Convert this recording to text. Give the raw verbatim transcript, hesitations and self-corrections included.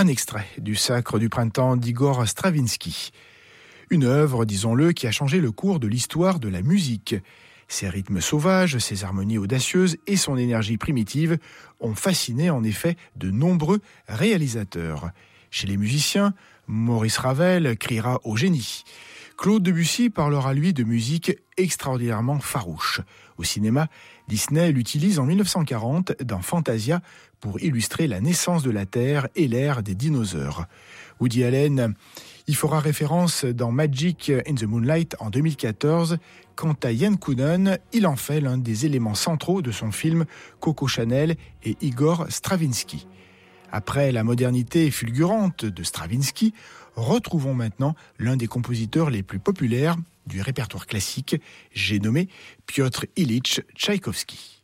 Un extrait du Sacre du printemps d'Igor Stravinsky. Une œuvre, disons-le, qui a changé le cours de l'histoire de la musique. Ses rythmes sauvages, ses harmonies audacieuses et son énergie primitive ont fasciné en effet de nombreux réalisateurs. Chez les musiciens, Maurice Ravel criera au génie. Claude Debussy parlera lui de musique extraordinairement farouche. Au cinéma, Disney l'utilise en dix-neuf cent quarante dans Fantasia pour illustrer la naissance de la Terre et l'ère des dinosaures. Woody Allen y fera référence dans Magic in the Moonlight en deux mille quatorze. Quant à Yann Kounen, il en fait l'un des éléments centraux de son film Coco Chanel et Igor Stravinsky. Après la modernité fulgurante de Stravinsky, retrouvons maintenant l'un des compositeurs les plus populaires du répertoire classique, j'ai nommé Piotr Ilyich Tchaïkovski.